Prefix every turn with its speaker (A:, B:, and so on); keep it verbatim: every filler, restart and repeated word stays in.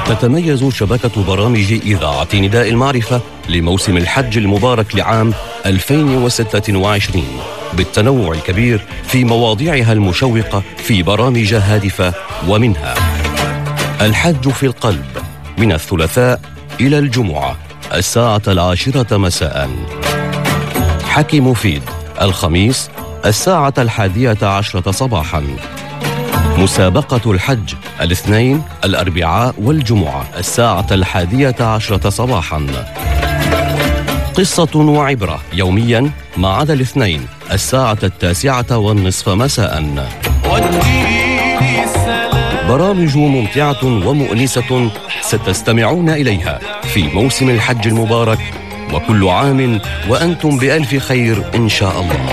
A: تتميز شبكة برامج إذاعة نداء المعرفة لموسم الحج المبارك لعام ألفين وستة وعشرين بالتنوع الكبير في مواضيعها المشوقة في برامج هادفة، ومنها الحج في القلب من الثلاثاء إلى الجمعة الساعة العاشرة مساء، حكي مفيد الخميس الساعة الحادية عشرة صباحا، مسابقة الحج الاثنين الأربعاء والجمعة الساعة الحادية عشرة صباحا، قصة وعبرة يوميا ما عدا الاثنين الساعة التاسعة والنصف مساء. برامج ممتعة ومؤنسة ستستمعون إليها في موسم الحج المبارك، وكل عام وأنتم بألف خير إن شاء الله.